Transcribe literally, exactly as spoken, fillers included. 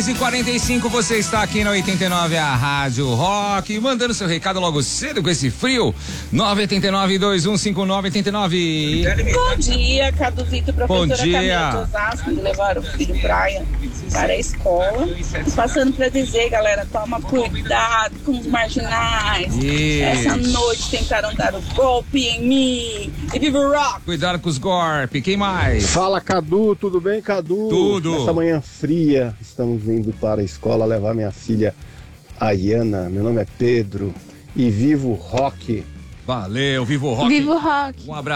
seis e quarenta e cinco, você está aqui na oitenta e nove, a Rádio Rock, mandando seu recado logo cedo com esse frio. nove oito nove, dois um cinco nove, oito nove. Bom dia, Caduzito, professora Bom dia. Camila de Osasco, de levar o filho Brian para a escola. Passando para dizer, galera, toma cuidado com os marginais. Isso. Essa noite tentaram dar o golpe em mim. E viva o rock! Cuidado com os golpes, quem mais? Fala, Cadu, tudo bem, Cadu? Tudo. Nessa manhã fria, estamos indo para a escola levar minha filha Ayana. Meu nome é Pedro e vivo rock. Valeu, vivo o rock. Vivo rock. Um abraço.